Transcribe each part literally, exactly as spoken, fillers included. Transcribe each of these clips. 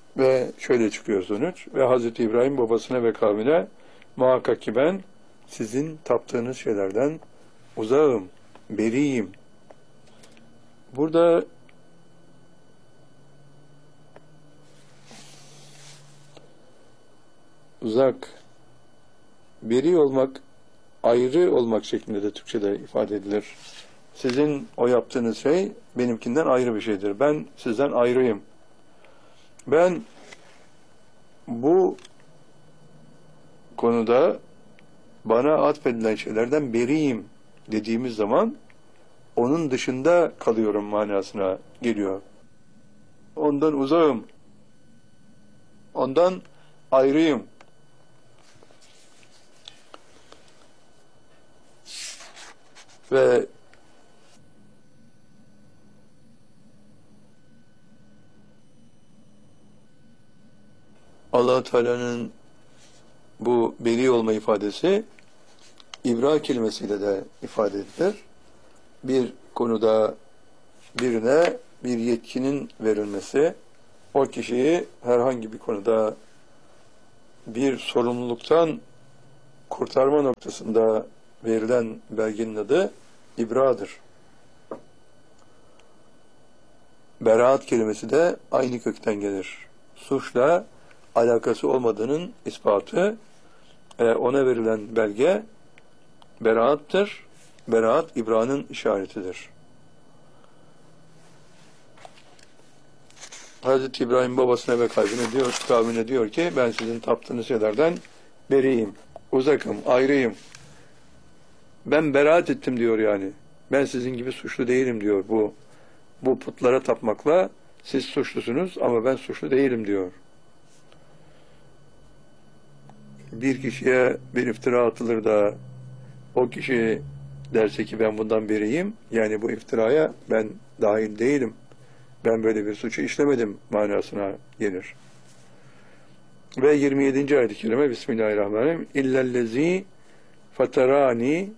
Ve şöyle çıkıyor sonuç. Ve Hazreti İbrahim babasına ve kavmine muhakkak ki ben sizin taptığınız şeylerden uzağım, beriyim. Burada uzak, beri olmak, ayrı olmak şeklinde de Türkçe'de ifade edilir. Sizin o yaptığınız şey benimkinden ayrı bir şeydir. Ben sizden ayrıyım. Ben bu konuda bana atfedilen şeylerden beriyim dediğimiz zaman onun dışında kalıyorum manasına geliyor. Ondan uzağım. Ondan ayrıyım. Ve Allah Teala'nın bu beri olma ifadesi ibra kelimesiyle de ifade edilir. Bir konuda birine bir yetkinin verilmesi, o kişiyi herhangi bir konuda bir sorumluluktan kurtarma noktasında verilen belgenin adı ibradır. Beraat kelimesi de aynı kökten gelir. Suçla alakası olmadığının ispatı, e, ona verilen belge beraattır. Beraat ibranın işaretidir. Hazreti İbrahim babasına ve kavmine diyor, kavmine diyor ki ben sizin taptığınız şeylerden beriyim, uzakım, ayrıyım. Ben beraat ettim diyor yani. Ben sizin gibi suçlu değilim diyor. Bu bu putlara tapmakla siz suçlusunuz ama ben suçlu değilim diyor. Bir kişiye bir iftira atılır da o kişi derse ki ben bundan beriyim, yani bu iftiraya ben dahil değilim, ben böyle bir suçu işlemedim manasına gelir. Ve yirmi yedinci ayet-i kerime Bismillahirrahmanirrahim İllellezî fatarani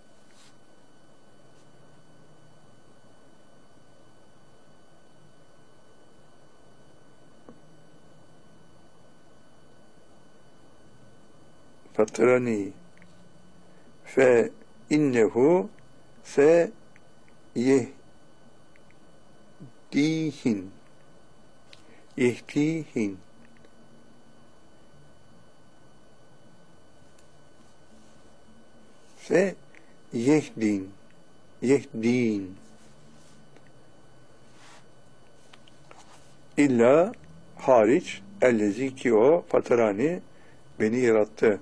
fatarani fe innehu fe yehdihin yehdihin fe yehdin yehdin illa hariç ellezi ki o fatarani beni yarattı.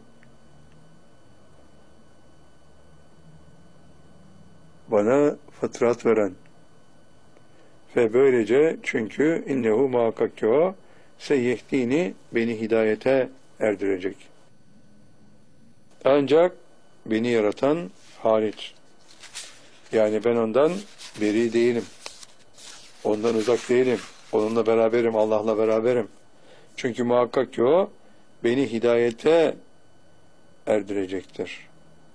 Bana fıtrat veren ve böylece çünkü innehu muhakkak ki o seyyehdini beni hidayete erdirecek. Ancak beni yaratan hariç. Yani ben ondan beri değilim. Ondan uzak değilim. Onunla beraberim, Allah'la beraberim. Çünkü muhakkak ki o beni hidayete erdirecektir.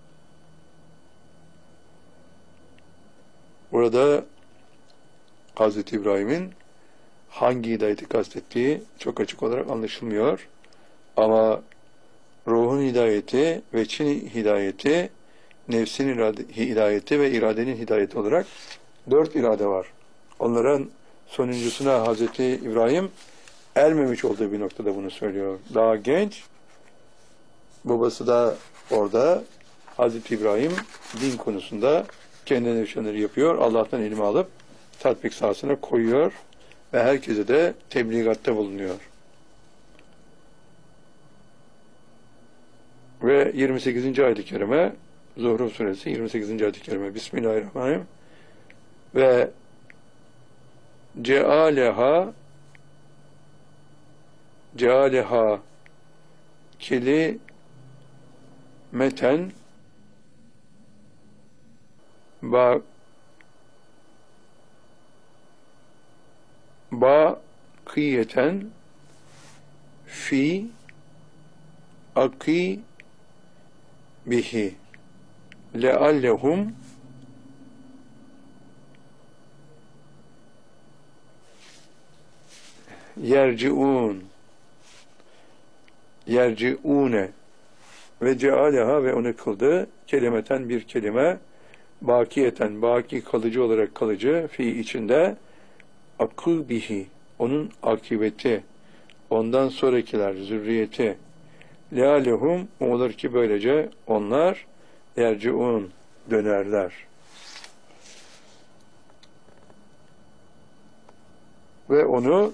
Burada Hazreti İbrahim'in hangi hidayeti kastettiği çok açık olarak anlaşılmıyor. Ama ruhun hidayeti ve Çin hidayeti, nefsin hidayeti ve iradenin hidayeti olarak dört irade var. Onların sonuncusuna Hazreti İbrahim ermemiş olduğu bir noktada bunu söylüyor. Daha genç, babası da orada. Hazreti İbrahim din konusunda kendine düşenleri yapıyor. Allah'tan ilmi alıp tatbik sahasına koyuyor ve herkese de tebligatta bulunuyor. Ve yirmi sekizinci ayet-i kerime Zuhruf suresi yirmi sekizinci ayet-i kerime Bismillahirrahmanirrahim ve cealeha cealeha keli meten ba bakiyeten fi aki bihi leallehum yerciun yerciune ve cealeha ve onu kıldı kelimeten bir kelime bakiyeten baki kalıcı olarak kalıcı fi içinde akıbihi onun akıbeti ondan sonrakiler zürriyeti lealehum olur ki böylece onlar yerciun dönerler. Ve onu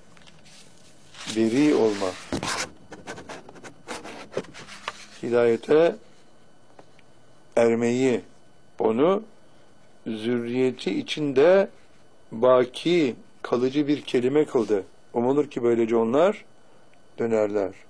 beri olma, hidayete ermeyi, onu zürriyeti içinde baki, kalıcı bir kelime kıldı. Umulur ki böylece onlar dönerler.